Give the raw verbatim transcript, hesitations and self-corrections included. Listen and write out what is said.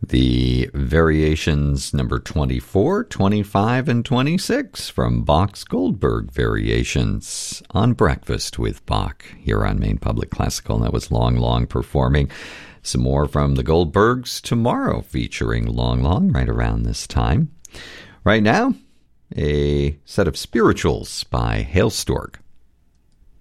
The Variations number twenty-four, twenty-five, and twenty-six from Bach's Goldberg Variations on Breakfast with Bach here on Maine Public Classical. That was Long Long performing. Some more from the Goldbergs tomorrow featuring Long Long right around this time. Right now, a set of spirituals by Hailstork.